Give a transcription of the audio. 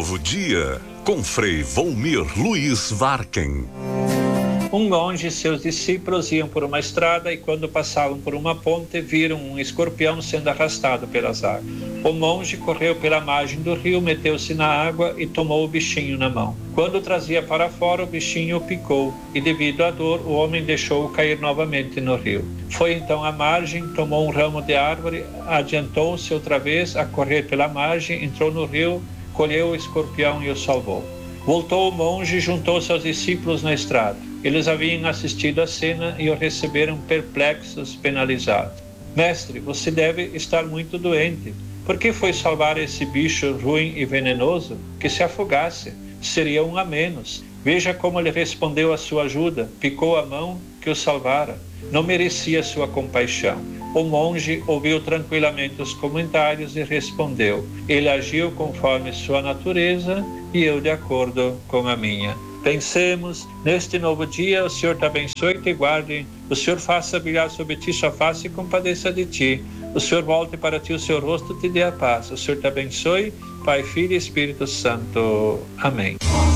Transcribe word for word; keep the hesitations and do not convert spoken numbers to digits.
Novo dia, com Frei Volmir Luiz Varken. Um monge e seus discípulos iam por uma estrada e quando passavam por uma ponte viram um escorpião sendo arrastado pelas águas. O monge correu pela margem do rio, meteu-se na água e tomou o bichinho na mão. Quando o trazia para fora, o bichinho o picou e devido à dor, o homem deixou-o cair novamente no rio. Foi então à margem, tomou um ramo de árvore, adiantou-se outra vez a correr pela margem, entrou no rio, colheu o escorpião e o salvou. Voltou o monge e juntou-se aos discípulos na estrada. Eles haviam assistido à cena e o receberam perplexos, penalizados. Mestre, você deve estar muito doente. Por que foi salvar esse bicho ruim e venenoso? Que se afogasse, seria um a menos. Veja como ele respondeu à sua ajuda, picou a mão que o salvara. Não merecia sua compaixão. O monge ouviu tranquilamente os comentários e respondeu: ele agiu conforme sua natureza e eu de acordo com a minha. Pensemos, neste novo dia, o Senhor te abençoe e te guarde, o Senhor faça brilhar sobre ti sua face e compadeça de ti, o Senhor volte para ti o seu rosto e te dê a paz, o Senhor te abençoe, Pai, Filho e Espírito Santo. Amém.